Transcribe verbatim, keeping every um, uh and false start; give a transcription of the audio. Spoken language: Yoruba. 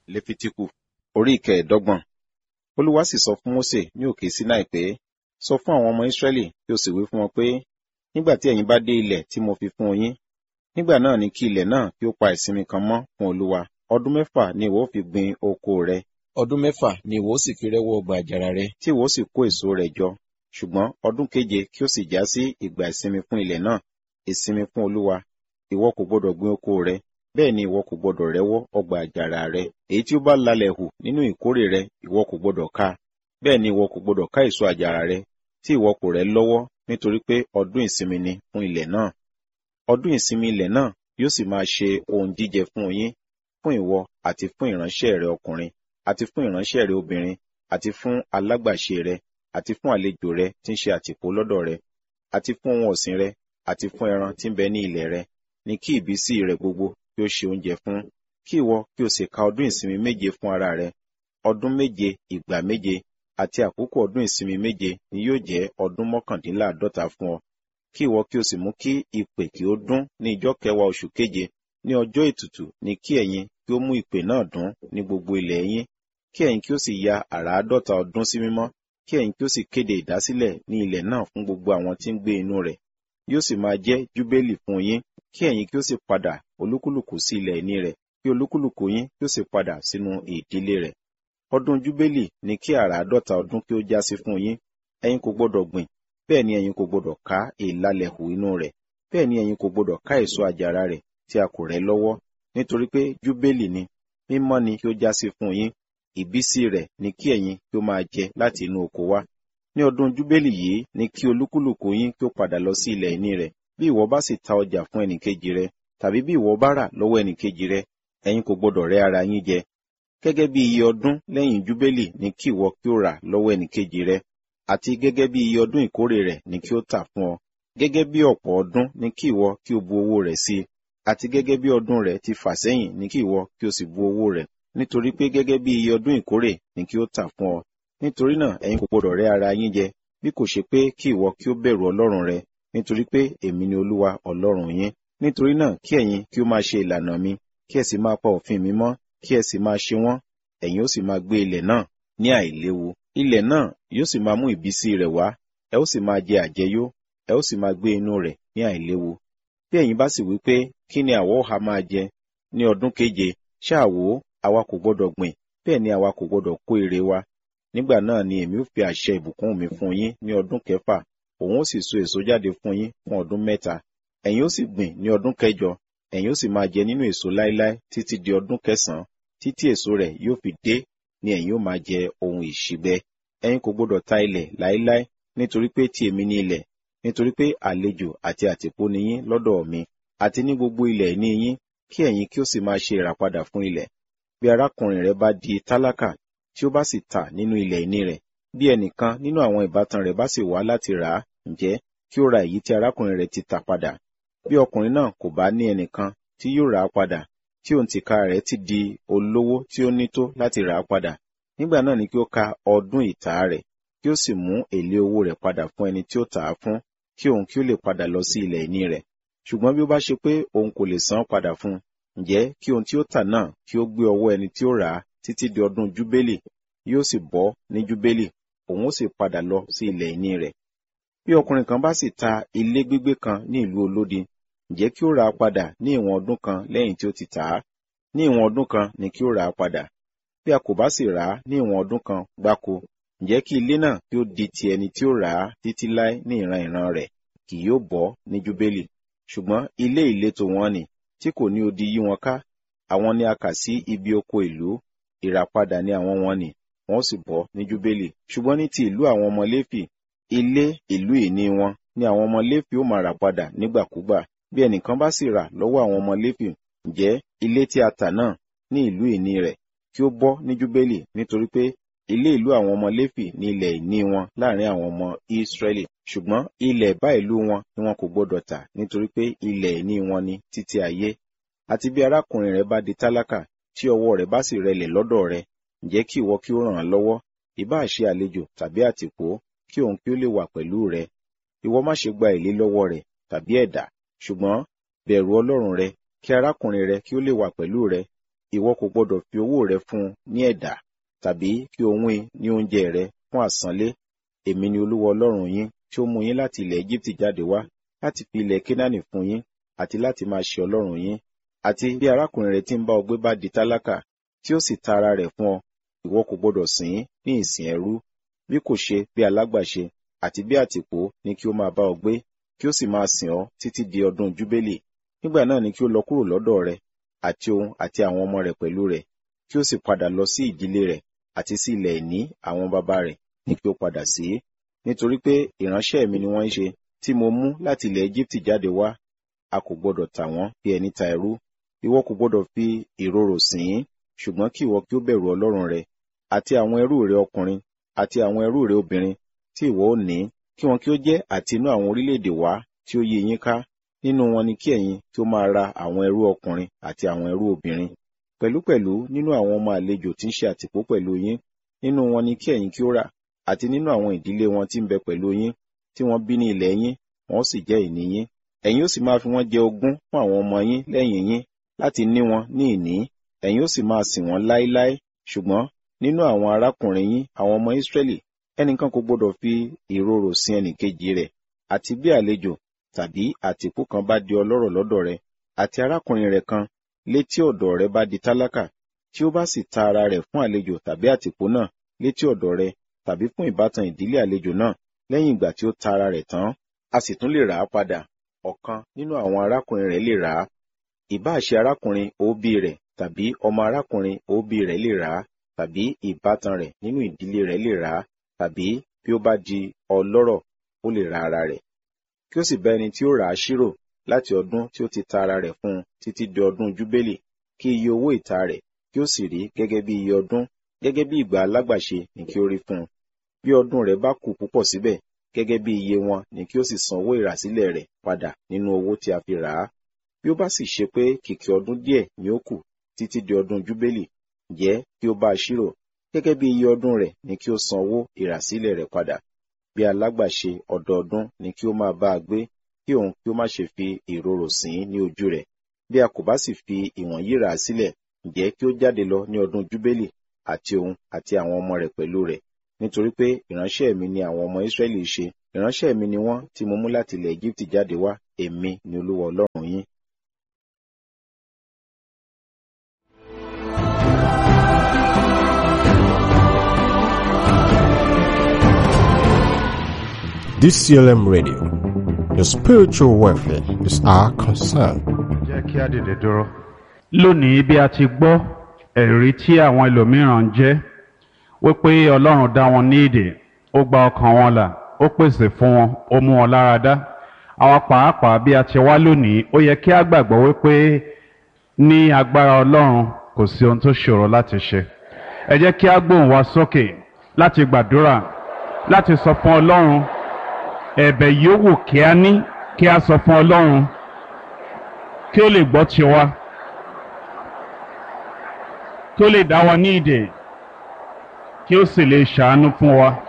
Lefitiku orí ìkẹẹ̀dọ́gbọ̀n. Olúwa sì sọ fún Mósè ní òkè Sinai pé, sọ fún àwọn ọmọ Ísírẹ́lì kí o sì wí fún wọn pé, nígbà tí ẹ̀yin bá dé ilẹ̀ tí mo fi fún yín, nígbà náà ni kí ilẹ̀ náà kí ó pa ìsinmi kan mọ́ fún Olúwa. Ọdún mẹ́fà ni ìwọ ó fi gbin oko rẹ. Ọdún mẹ́fà ni ìwọ ó sì fi rẹ́wọ́ ọgbà àjàrà rẹ, tí ìwọ ó sì kó èso rẹ̀ jọ. Ṣùgbọ́n ọdún keje kí ó sì já sí ìgbà ìsinmi fún ilẹ̀ náà, ìsinmi fún Olúwa. Ìwọ kò gbọdọ̀ gbin oko rẹ, bẹ́ẹ̀ ni ìwọ kò gbọdọ̀ rẹ́wọ́ ọgbà àjàrà rẹ. Èyí tí ó bá lalẹ̀ hù nínú ìkórè rẹ, ìwọ kò gbọdọ̀ ká. Bẹ́ẹ̀ ni ìwọ kò gbọdọ̀ ká èso àjàrà rẹ, tí ìwọ kò rẹ́ lọ́wọ́, nítorí pé ọdún ìsinmi ni fún ilẹ̀ náà. Ọdún ìsinmi ilẹ̀ náà yóò sì máa ṣe ohun jíjẹ fún yín, fún ìwọ àti fún ìránṣẹ́ rẹ ọkùnrin, àti fún ìránṣẹ́ rẹ obìnrin, àti fún alágbàṣe rẹ, àti fún àlejò rẹ tí ń ṣe àtìpó lọ́dọ̀ rẹ, àti fún ohun ọ̀sìn rẹ, àti fún ẹran tí ń bẹ ní ilẹ̀ rẹ, ni kí ìbísí rẹ gbogbo kí ó ṣe oúnjẹ fún. Kí ìwọ kí o sì ka ọdún ìsinmi méje fún ara rẹ. Ọdún méje ìgbà méje àti àkókò ọdún ìsinmi méje ni yóò jẹ́ ọdún mọ́kàndínláàádọ́ta fún ọ. Kí ìwọ kí o sì mú kí ìpè kí ó dún ní ijọ́ kẹwàá oṣù keje, ní ọjọ́ ètùtù ni kí ẹ̀yin kí ó mú ìpè náà dún ní gbogbo ilẹ̀ yín. Kí ẹ̀yin kí ó sì ya àràádọ́ta ọdún sí mímọ́, kí ẹ̀yin kí ó sì kéde ìdásílẹ̀ ní ilẹ̀ náà fún gbogbo àwọn tí ń gbé inú rẹ̀. Yóò sì máa jẹ́ júbélì fún yín, kí ẹ̀yin kí ó sì padà olúkúlùkù sí ilẹ̀ ìní rẹ̀, kí olúkúlùkù yín kí ó sì padà sínú ìdílé rẹ̀. Ọdún júbélì ni kí àràádọ́ta ọdún kí ó já sí fún yín. Ẹ̀yin kò gbọdọ̀ gbìn, bẹ́ẹ̀ ni ẹ̀yin kò gbọdọ̀ ká ìlalẹ̀ hù inú rẹ̀, bẹ́ẹ̀ ni ẹ̀yin kò gbọdọ̀ ká èso àjàrà rẹ̀ tí a kò rẹ́ lọ́wọ́, nítorí pé júbélì ni, mímọ́ ni kí ó já sí fún yín. Ìbísí rẹ̀ ni kí ẹ̀yin kí ó máa jẹ láti inú oko wá. Ní ọdún júbélì yìí ni kí olúkúlùkù yín kí ó padà lọ sí ilẹ̀ ìní rẹ̀. Bí ìwọ bá sì ta ọjà fún ẹnìkejì rẹ, tàbí bí ìwọ bá rà lọ́wọ́ ẹnìkejì rẹ, ẹ̀yin kò gbọdọ̀ rẹ́ ara yín jẹ. Gẹ́gẹ́ bí iye ọdún lẹ́yìn júbélì ni kí ìwọ kí ó rà lọ́wọ́ ẹnìkejì rẹ, àti gẹ́gẹ́ bí iye ọdún ìkórè rẹ̀ ni kí ó tà fún ọ. Gẹ́gẹ́ bí ọ̀pọ̀ ọdún ni kí ìwọ kí o bu owó rẹ̀ sí i, àti gẹ́gẹ́ bí ọdún rẹ̀ ti fà sẹ́yìn ni kí ìwọ kí o sì bu owó rẹ̀, nítorí pé gẹ́gẹ́ bí iye ọdún ìkórè ni kí ó tà fún ọ. Nítorí náà ẹ̀yin kò gbọdọ̀ rẹ́ ara yín jẹ, bí kò ṣe pé kí ìwọ kí ó bẹ̀rù Ọlọ́run rẹ, nítorí pé èmi ni Olúwa Ọlọ́run yín. Nítorí náà kí ẹ̀yin kí ó máa ṣe ìlànà mi, kí ẹ sì máa pa òfin mi mọ́, kí ẹ sì máa ṣe wọ́n, ẹ̀yin ó sì máa gbé ilẹ̀ náà ní àìléwu. Ilẹ̀ náà yóò sì máa mú ìbísí rẹ̀ wá, ẹ ó sì máa jẹ àjẹyó, ẹ ó sì máa gbé inú rẹ̀ ní àìléwu. Bí ẹ̀yin bá sì wí pé, kí ni àwa ó ha máa jẹ ní ọdún keje? Ṣáà wò ó, àwa kò gbọdọ̀ gbìn, bẹ́ẹ̀ ni àwa kò gbọdọ̀ kó èrè wa. Nígbà náà ni èmi ó fi àṣẹ ìbùkún mi fún yín ní ọdún kẹfà, òun ó sì so èso jáde fún yín fún ọdún mẹ́ta. Ẹ̀yin ó sì gbìn ní ọdún kẹjọ, ẹ̀yin ó sì máa jẹ nínú èso láéláé títí di ọdún kẹsàn-án, títí èso rẹ̀ yóò fi dé ni ẹ̀yin ó máa jẹ ohun ìṣíbẹ. Ẹ̀yin kò gbọdọ̀ ta ilẹ̀ láéláé, nítorí pé ti èmi ni ilẹ̀, nítorí pé àlejò àti àtìpó ni yín lọ́dọ̀ mi, àti ní gbogbo ilẹ̀ ní yín, kí ẹ̀yin kí ó sì máa ṣe ìràpadà fún ilẹ̀. Bí arákùnrin rẹ bá di tálákà, tí ó bá sì tà nínú ilẹ̀ ìní rẹ̀, bí ẹnìkan nínú àwọn ìbátan rẹ̀ bá sì wá láti rà á, ǹjẹ́ kí ó ra èyí tí arákùnrin rẹ̀ ti tà padà. Bí ọkùnrin náà kò bá ní ẹnìkan tí yóò rà á padà, tí òǹtìkára rẹ̀ ti di olówó tí ó ní tó láti rà á padà, nígbà náà ni kí ó ka ọdún ìtà rẹ̀, kí ó sì mú èlé owó rẹ̀ padà fún ẹni tí ó tà á fún, kí òun kí ó lè padà lọ sí ilẹ̀ ìní rẹ̀. Ṣùgbọ́n bí ó bá ṣe pé òun kò lè san padà fún un, ǹjẹ́ kí ohun tí ó tà náà kí ó gbé ọwọ́ ẹni tí ó rà á títí di ọdún júbélì, yóò sì bọ́ ní júbélì, òun ó sì padà lọ sí ilẹ̀ ìní rẹ̀. Bí ọkùnrin kan bá sì ta ilé gbígbé kan ní ìlú olódi, ǹjẹ́ kí ó rà á padà ní ìwọ̀n ọdún kan lẹ́yìn tí ó ti tà á. Ní ìwọ̀n ọdún kan ni kí ó rà á padà. Bí a kò bá sì rà á ní ìwọ̀n ọdún kan gbáko, ǹjẹ́ kí ilé náà kí ó di ti ẹni tí ó rà á títí láé ní ìran ìran rẹ̀, kì yóò bọ́ ní júbélì. Ṣùgbọ́n ilé ìletò wọn nì, tí kò ní odi yí wọn ká, àwọn ni a kà sí ibi oko ìlú, ìràpadà ni àwọn wọn nì, wọn ó sì bọ́ ní júbélì. Ṣùgbọ́n ní ti ìlú àwọn ọmọ Léfì, ilé ìlú ìní wọn ni àwọn ọmọ Léfì ó máa rà padà nígbàkúgbà. Bí ẹnìkan bá sì rà lọ́wọ́ àwọn ọmọ Léfì, ǹjẹ́ ilé tí a tà náà ní ìlú ìní rẹ̀ kí ó bọ́ ní júbélì, nítorí pé ilé ìlú àwọn ọmọ Léfì ní ilẹ̀ ìní wọn láàrin àwọn ọmọ Ísírẹ́lì. Ṣùgbọ́n ilẹ̀ bá ìlú wọn ni wọn kò gbọdọ̀ tà, nítorí pé ilẹ̀ ìní wọn ni títí ayé. Àti bí arákùnrin rẹ bá di tálákà, tí ọwọ́ rẹ̀ bá sì rẹlẹ̀ lọ́dọ̀ rẹ, ǹjẹ́ kí ìwọ kí ó ràn án lọ́wọ́, ìbá ṣe àlejò tàbí àtìpó, kí òun kí ó lè wà pẹ̀lú rẹ. Ìwọ má ṣe gba èlé lọ́wọ́ rẹ̀ tàbí ẹ̀dà, ṣùgbọ́n bẹ̀rù Ọlọ́run rẹ, kí arákùnrin rẹ kí ó lè wà pẹ̀lú rẹ, ìwọ kò gbọdọ̀ fi owó rẹ fún un ní ẹ̀dá, tàbí kí o wín ní oúnjẹ rẹ fún àsánlé. Èmi ni Olúwa Ọlọ́run yín, tí ó mú yín láti ilẹ̀ Égíptì jáde wá, láti fi ilẹ̀ Kénáánì fún yín, àti láti máa ṣe Ọlọ́run yín. Àti bí arákùnrin rẹ tí ń bá ọ gbé bá di tálákà, tí ó sì ta ara rẹ̀ fún ọ, ìwọ kò gbọdọ̀ sìn ín ní ìsìn ẹrú, bí kò ṣe bí alágbàṣe, àti bí àtìpó ni kí ó máa bá ọ gbé, kí ó sì máa sìn ọ́ títí di ọdún Júbélì. Nígbà náà ni kí ó lọ kúrò lọ́dọ̀ rẹ, àti òun àti àwọn ọmọ rẹ̀ pẹ̀lú rẹ̀, kí ó sì padà lọ sí ìdílé rẹ̀, àti sí ilẹ̀ ìní àwọn baba rẹ̀ ni kí ó padà sí. Nítorí pé ìránṣẹ́ mi ni wọ́n ń ṣe, tí mo mú láti ilẹ̀ Égíptì jáde wá. A kò gbọdọ̀ tà wọ́n bí ẹni ta ẹrú. Ìwọ kò gbọdọ̀ fi ìrorò sìn ín, ṣùgbọ́n kí ìwọ kí ó bẹ̀rù Ọlọ́run rẹ, àti àwọn ẹrú rẹ ọkùnrin, àti àwọn ẹrú rẹ obìnrin, tí ìwọ ó ní, kí wọn kí ó jẹ́ àti inú àwọn orílẹ̀-èdè wá tí ó yí yín ká. Nínú wọn ni kí ẹ̀yin kí ó máa ra àwọn ẹrú ọkùnrin àti àwọn ẹrú obìnrin. Pẹ̀lúpẹ̀lú nínú àwọn ọmọ àlejò tí ń ṣe àtìpó pẹ̀lú yín, nínú wọn ni kí ẹ̀yin kí ó rà, àti nínú àwọn ìdílé wọn tí ń bẹ pẹ̀lú yín, tí wọ́n bí ní ilẹ̀ yín, wọn ó sì jẹ́ ìní yín. Ẹ̀yin ó sì máa fi wọ́n jẹ ogún fún àwọn ọmọ yín lẹ́yìn yín, láti ní wọn ní ìní. Ẹ̀yin ó sì máa sìn wọ́n láéláé. Ṣùgbọ́n nínú àwọn arákùnrin yín, àwọn ọmọ Ísírẹ́lì, ẹnìkan kò gbọdọ̀ fi ìrorò sin ẹnìkejì rẹ̀. Àti bí àlejò tàbí àtìpó kan bá di ọlọ́rọ̀ lọ́dọ̀ rẹ, àti arákùnrin rẹ̀ kan létí ọ̀dọ̀ rẹ bá di tálákà, tí ó bá sì ta ara rẹ̀ fún àlejò tàbí àtìpó náà létí ọ̀dọ̀ rẹ, tàbí fún ìbátan ìdílé àlejò náà, lẹ́yìn ìgbà tí ó ta ara rẹ̀ tán, a sì tún lè rà á padà. Ọ̀kan nínú àwọn arákùnrin rẹ̀ lè rà á. Ìbáà ṣe arákùnrin òbí rẹ̀ tàbí ọmọ arákùnrin òbí rẹ̀ lè rà á, tàbí ìbátan rẹ̀ nínú ìdílé rẹ̀ lè rà á, tàbí bí ó bá di ọlọ́rọ̀, ó lè ra ara rẹ̀. Kí ó sì bá ẹni tí ó rà á ṣírò láti ọdún tí ó ti ta ara rẹ̀ fún un títí di ọdún Júbélì, kí iye owó ìta rẹ̀ kí ó sì rí gẹ́gẹ́ bí iye ọdún, gẹ́gẹ́ bí ìgbà alágbàṣe ni kí ó rí fún un. Bí ọdún rẹ̀ bá kù púpọ̀ síbẹ̀, gẹ́gẹ́ bí iye wọn ni kí ó sì san owó ìràsílẹ̀ rẹ̀ padà nínú owó tí a fi rà á. Bí ó bá sì ṣe pé kìkì ọdún díẹ̀ ni ó kù títí di ọdún Júbélì, ǹjẹ́ kí ó bá a ṣírò, gẹ́gẹ́ bí iye ọdún rẹ̀ ni kí ó san owó ìràsílẹ̀ rẹ̀ padà. Bí alágbàṣe ọdọọdún ni kí ó máa bá a gbé, kí òun kí ó má ṣe fi ìrorò sìn ín ní ojú rẹ̀. Bí a kò bá sì fi ìwọ̀nyí rà á sílẹ̀, ǹjẹ́ kí ó jáde lọ ní ọdún Júbélì, àti òun àti àwọn ọmọ rẹ̀ pẹ̀lú rẹ̀. Nítorí pé ìránṣẹ́ mi ni àwọn ọmọ Ísírẹ́lì ṣe, ìránṣẹ́ mi ni wọ́n tí mo mú láti ilẹ̀ Égíptì jáde wá. Èmi ni Olúwa Ọlọ́run yín. D C L M Radio, your spiritual welfare is our concern. Jẹ́ kí a dìde dúró. Lónìí bí a ti gbọ́ ẹ̀rí tí àwọn ẹlòmíràn ń jẹ́ wípé Ọlọ́run dá wọn ní ìdè, ó gba ọkàn wọn là, ó pèsè fún wọn, ó mú wọn lára dá. Àwọn pàápàá bí a ti wá lónìí, ó yẹ kí a gbàgbọ́ wípé ní agbára Ọlọ́run kò sí ohun tó ṣòro láti ṣe. Ẹ jẹ́ kí a gbóhùn wa sókè láti gbàdúrà, láti sọ fún Ọlọ́run ẹ̀bẹ̀ yòówù kí a ní, kí a sọ fún Ọlọ́run kí ó lè gbọ́ tiwa, kí ó lè dá wa ní ìdè, kí ó sì lè ṣàánú fún wa.